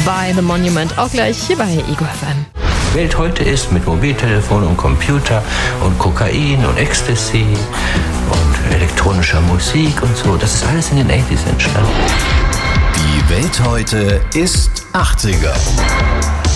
bei The Monument. Auch gleich hier bei Ego FM. Welt heute ist mit Mobiltelefon und Computer und Kokain und Ecstasy und elektronischer Musik und so. Das ist alles in den 80s entstanden. Die Welt heute ist 80er.